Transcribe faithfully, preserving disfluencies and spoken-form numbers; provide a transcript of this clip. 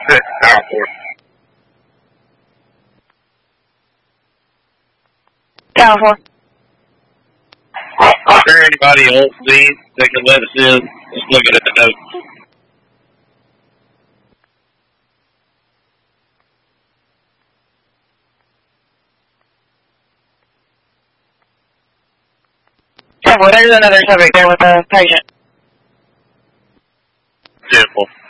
Power four. Tower four. Is there anybody else these that can let us in? Just looking at the notes. Tower four, there's another subject there with a patient. Beautiful.